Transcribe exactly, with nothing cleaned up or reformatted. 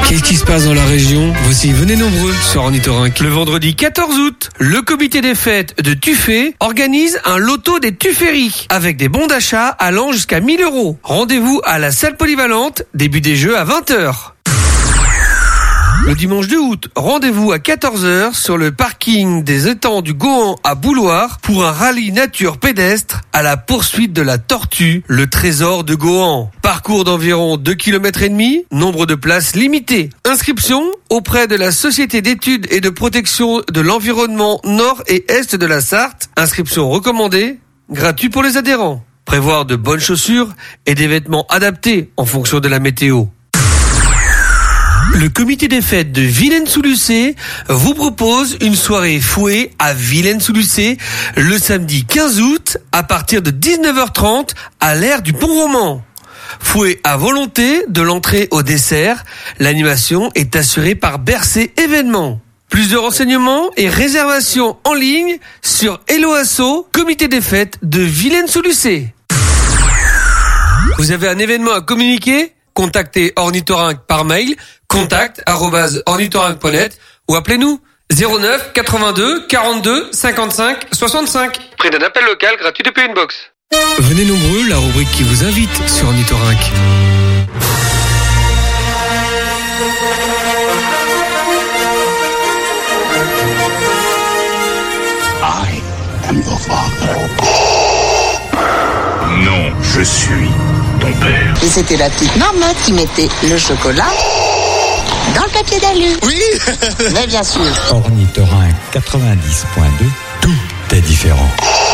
Qu'est-ce qui se passe dans la région? Voici, venez nombreux sur Ornithorynque. Le vendredi quatorze août, le comité des fêtes de Tuffet organise un loto des Tufferis avec des bons d'achat allant jusqu'à mille euros. Rendez-vous à la salle polyvalente, début des jeux à vingt heures. Le dimanche deux août, rendez-vous à quatorze heures sur le parking des étangs du Gohan à Bouloir pour un rallye nature pédestre à la poursuite de la tortue, le trésor de Gohan. Parcours d'environ deux kilomètres et demi, nombre de places limité. Inscription auprès de la Société d'études et de protection de l'environnement nord et est de la Sarthe. Inscription recommandée, gratuit pour les adhérents. Prévoir de bonnes chaussures et des vêtements adaptés en fonction de la météo. Le comité des fêtes de Villaines-sous-Lucé vous propose une soirée fouet à Villaines-sous-Lucé le samedi quinze août à partir de dix-neuf heures trente à l'aire du Pont-Roman. Fouet à volonté de l'entrée au dessert. L'animation est assurée par Bercé Événements. Plus de renseignements et réservations en ligne sur Hello Asso, comité des fêtes de Villaines-sous-Lucé. Vous avez un événement à communiquer? Contactez Ornithorynque par mail, contact arobase ornithorynque point net ou appelez-nous zéro neuf quatre-vingt-deux quarante-deux cinquante-cinq soixante-cinq. Prix d'un appel local gratuit depuis une box. Venez nombreux, la rubrique qui vous invite sur Ornithorynque. I am your father. Non, je suis ton père. Et c'était la petite marmotte qui mettait le chocolat dans le papier d'alu. Oui. Mais bien sûr. Ornithorynque quatre-vingt-dix point deux, tout est différent.